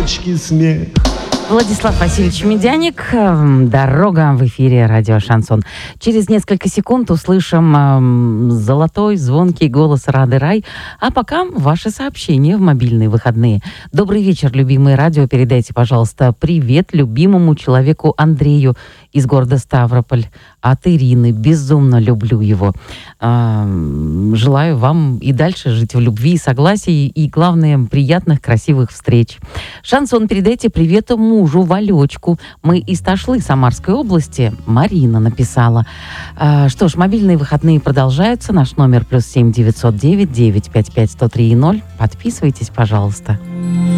девочки смех. Владислав Васильевич Медяник. Дорога в эфире радио «Шансон». Через несколько секунд услышим золотой, звонкий голос Рады Рай. А пока ваши сообщения в мобильные выходные. Добрый вечер, любимые радио. Передайте, пожалуйста, привет любимому человеку Андрею из города Ставрополь. От Ирины. Безумно люблю его. Желаю вам и дальше жить в любви и согласии. И, главное, приятных, красивых встреч. «Шансон», передайте привет мужу Валечку. Мы из Ташлы, Самарской области. Марина написала. Что ж, мобильные выходные продолжаются. Наш номер +7 909 955 103 0. Подписывайтесь, пожалуйста.